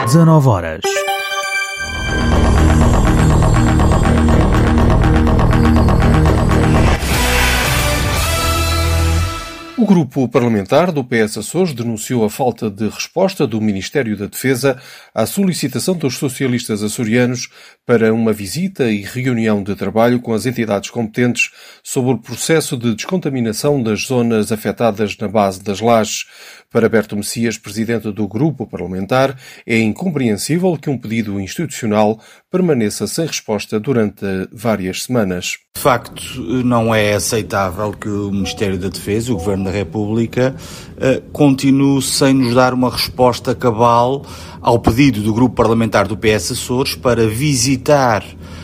19h. O grupo parlamentar do PS Açores denunciou a falta de resposta do Ministério da Defesa à solicitação dos socialistas açorianos para uma visita e reunião de trabalho com as entidades competentes sobre o processo de descontaminação das zonas afetadas na base das Lajes. Para Berto Messias, presidente do grupo parlamentar, é incompreensível que um pedido institucional permaneça sem resposta durante várias semanas. De facto, não é aceitável que o Ministério da Defesa, o Governo da República, continue sem nos dar uma resposta cabal ao pedido do grupo parlamentar do PS Açores para visitar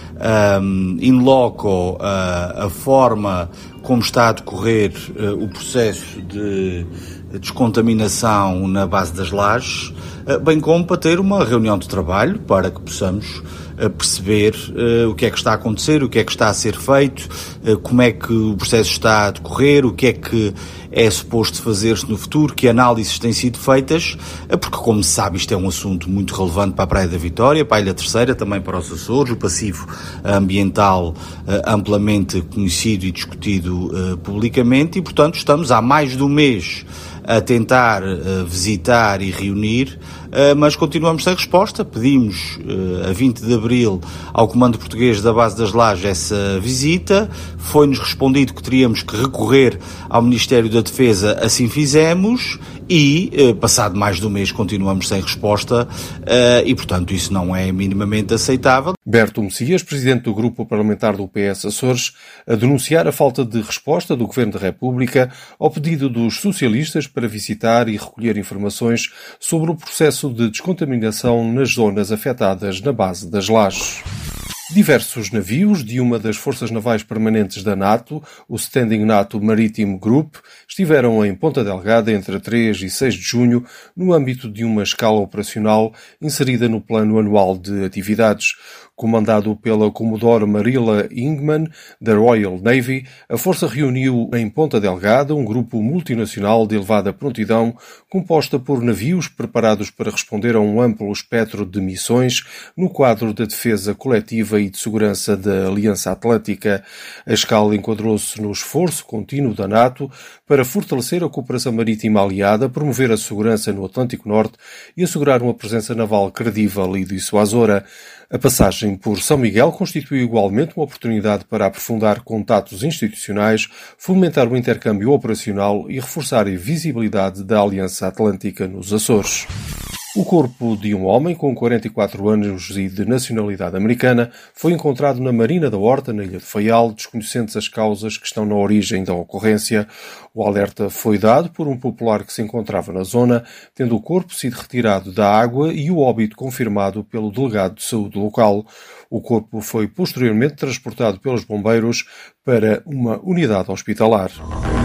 in loco a forma como está a decorrer o processo de descontaminação na base das Lajes, bem como para ter uma reunião de trabalho para que possamos perceber o que é que está a acontecer, o que é que está a ser feito, como é que o processo está a decorrer, o que é que é suposto fazer-se no futuro, que análises têm sido feitas, porque, como se sabe, isto é um assunto muito relevante para a Praia da Vitória, para a Ilha Terceira, também para os Açores, o passivo ambiental amplamente conhecido e discutido publicamente, e, portanto, estamos há mais de um mês a tentar visitar e reunir, mas continuamos sem resposta. Pedimos a 20 de abril ao Comando Português da Base das Lajes essa visita, foi-nos respondido que teríamos que recorrer ao Ministério da Defesa, assim fizemos, e passado mais de um mês continuamos sem resposta e, portanto, isso não é minimamente aceitável. Berto Messias, presidente do grupo parlamentar do PS Açores, a denunciar a falta de resposta do Governo da República ao pedido dos socialistas para visitar e recolher informações sobre o processo de descontaminação nas zonas afetadas na base das Lajes. Diversos navios de uma das forças navais permanentes da NATO, o Standing NATO Maritime Group, estiveram em Ponta Delgada entre 3 e 6 de junho no âmbito de uma escala operacional inserida no Plano Anual de Atividades. Comandado pela Commodore Marilla Ingman, da Royal Navy, a força reuniu em Ponta Delgada um grupo multinacional de elevada prontidão, composta por navios preparados para responder a um amplo espectro de missões no quadro da defesa coletiva e de segurança da Aliança Atlântica. A escala enquadrou-se no esforço contínuo da NATO para fortalecer a cooperação marítima aliada, promover a segurança no Atlântico Norte e assegurar uma presença naval credível e dissuasora. A passagem por São Miguel constituiu igualmente uma oportunidade para aprofundar contatos institucionais, fomentar o intercâmbio operacional e reforçar a visibilidade da Aliança Atlântica nos Açores. O corpo de um homem com 44 anos e de nacionalidade americana foi encontrado na Marina da Horta, na Ilha de Faial, desconhecentes as causas que estão na origem da ocorrência. O alerta foi dado por um popular que se encontrava na zona, tendo o corpo sido retirado da água e o óbito confirmado pelo delegado de saúde local. O corpo foi posteriormente transportado pelos bombeiros para uma unidade hospitalar.